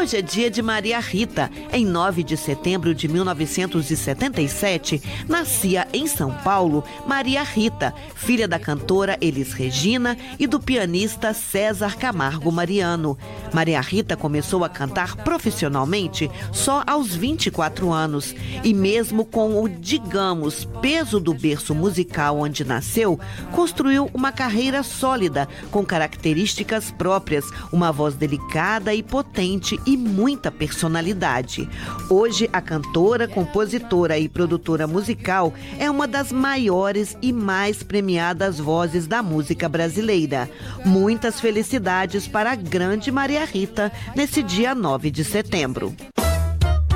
Hoje é dia de Maria Rita. Em 9 de setembro de 1977, nascia em São Paulo Maria Rita, filha da cantora Elis Regina e do pianista César Camargo Mariano. Maria Rita começou a cantar profissionalmente só aos 24 anos e mesmo com o, digamos, peso do berço musical onde nasceu, construiu uma carreira sólida, com características próprias, uma voz delicada e potente e muita personalidade. Hoje, a cantora, compositora e produtora musical é uma das maiores e mais premiadas vozes da música brasileira. Muitas felicidades para a grande Maria Rita nesse dia 9 de setembro.